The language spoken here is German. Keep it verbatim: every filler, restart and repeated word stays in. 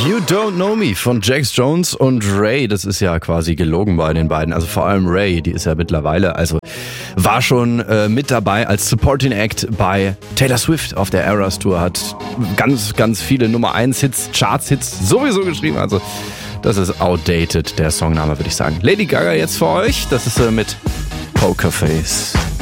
You Don't Know Me von Jax Jones und Ray. Das ist ja quasi gelogen bei den beiden. Also vor allem Ray, die ist ja mittlerweile, also war schon äh, mit dabei als Supporting Act bei Taylor Swift auf der Eras Tour. Hat ganz, ganz viele Nummer eins Hits, Charts-Hits sowieso geschrieben. Also das ist outdated, der Songname, würde ich sagen. Lady Gaga jetzt für euch. Das ist äh, mit Pokerface.